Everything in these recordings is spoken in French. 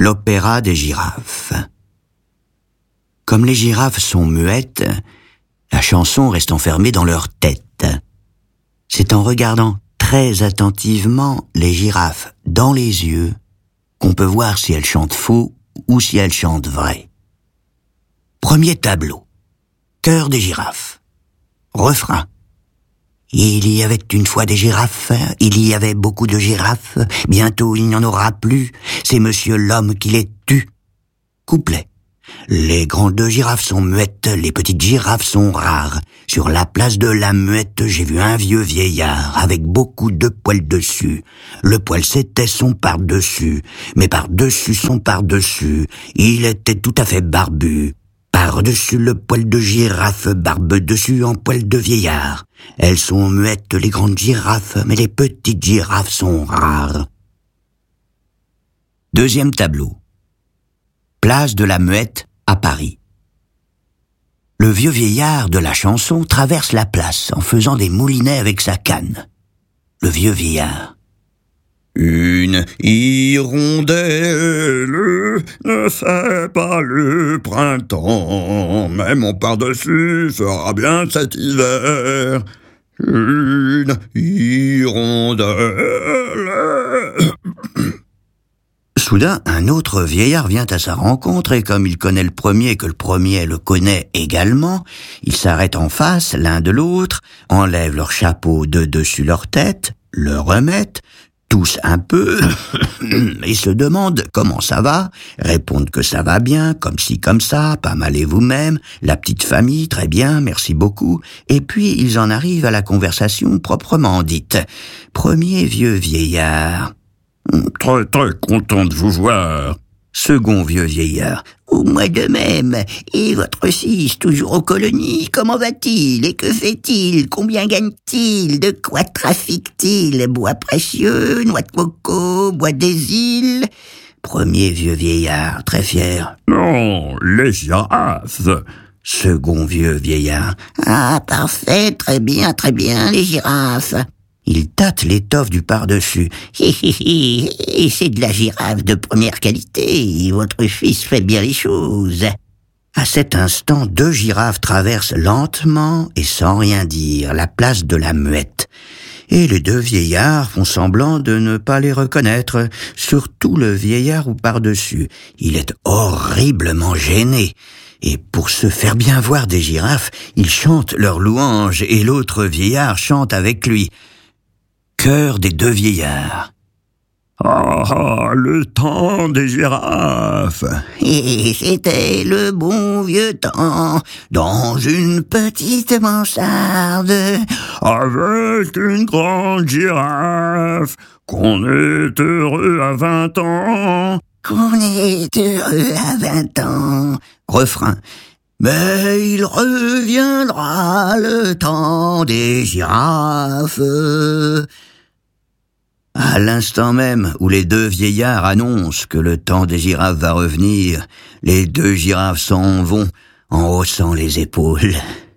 L'opéra des girafes. Comme les girafes sont muettes, la chanson reste enfermée dans leur tête. C'est en regardant très attentivement les girafes dans les yeux qu'on peut voir si elles chantent faux ou si elles chantent vrai. Premier tableau. Chœur des girafes. Refrain. Il y avait une fois des girafes, il y avait beaucoup de girafes, bientôt il n'y en aura plus, c'est monsieur l'homme qui les tue. Couplet. Les grandes girafes sont muettes, les petites girafes sont rares. Sur la place de la muette, j'ai vu un vieux vieillard avec beaucoup de poils dessus. Le poil c'était son par-dessus, mais par-dessus son par-dessus, il était tout à fait barbu. Par-dessus le poil de girafe, barbe dessus en poil de vieillard. Elles sont muettes, les grandes girafes, mais les petites girafes sont rares. Deuxième tableau. Place de la Muette à Paris. Le vieux vieillard de la chanson traverse la place en faisant des moulinets avec sa canne. Le vieux vieillard. Une hirondelle ne fait pas le printemps, mais mon par-dessus fera bien cet hiver. Une hirondelle. Soudain, un autre vieillard vient à sa rencontre et comme il connaît le premier et que le premier le connaît également, ils s'arrêtent en face l'un de l'autre, enlèvent leur chapeau de dessus leur tête, le remettent, toussent un peu et se demandent comment ça va, répondent que ça va bien, comme ci, comme ça, pas mal et vous-même, la petite famille, très bien, merci beaucoup, et puis ils en arrivent à la conversation proprement dite. Premier vieux vieillard. Très très content de vous voir. Second vieux vieillard. Oh, moi de même. Et votre fils, toujours aux colonies, comment va-t-il? Et que fait-il? Combien gagne-t-il? De quoi trafique-t-il? Bois précieux, noix de coco, bois des îles? Premier vieux vieillard, très fier. Non, les girafes. Second vieux vieillard. Ah, parfait, très bien, les girafes. Il tâte l'étoffe du par-dessus. Et c'est de la girafe de première qualité. Votre fils fait bien les choses. À cet instant, deux girafes traversent lentement et sans rien dire la place de la Muette. Et les deux vieillards font semblant de ne pas les reconnaître, surtout le vieillard au par-dessus. Il est horriblement gêné. Et pour se faire bien voir des girafes, il chante leur louange et l'autre vieillard chante avec lui. Chœur des deux vieillards. Ah, le temps des girafes. Et c'était le bon vieux temps, dans une petite mansarde, Avec une grande girafe, qu'on est heureux à 20 ans. qu'on est heureux à 20 ans. Refrain. Mais il reviendra le temps des girafes. À l'instant même où les deux vieillards annoncent que le temps des girafes va revenir, les deux girafes s'en vont en haussant les épaules.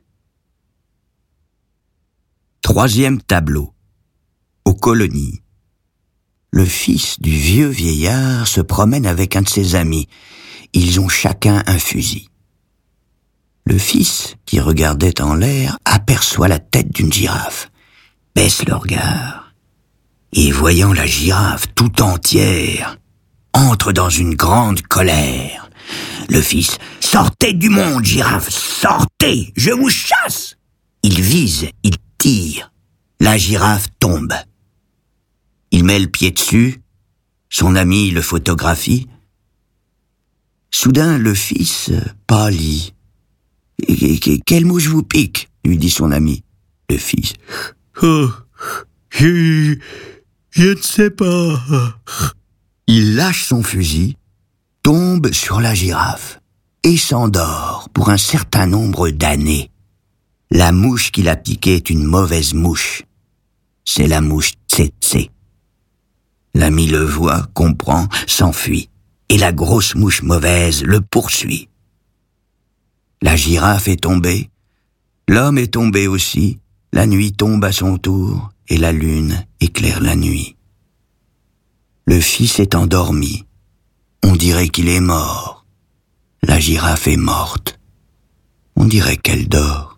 Troisième tableau. Aux colonies. Le fils du vieux vieillard se promène avec un de ses amis. Ils ont chacun un fusil. Le fils, qui regardait en l'air, aperçoit la tête d'une girafe, baisse le regard, et voyant la girafe tout entière, entre dans une grande colère. Le fils, « Sortez du monde, girafe, sortez, je vous chasse !» Il vise, il tire, la girafe tombe. Il met le pied dessus, son ami le photographie. Soudain, le fils pâlit. « Quelle mouche vous pique ?» lui dit son ami. Le fils. « Oh, je ne sais pas. » Il lâche son fusil, tombe sur la girafe et s'endort pour un certain nombre d'années. La mouche qui l'a piqué est une mauvaise mouche. C'est la mouche tsetse. L'ami le voit, comprend, s'enfuit, et la grosse mouche mauvaise le poursuit. La girafe est tombée, l'homme est tombé aussi, la nuit tombe à son tour, et la lune éclaire la nuit. Le fils est endormi. On dit dirait qu'il est mort. La girafe est morte. On dirait qu'elle dort.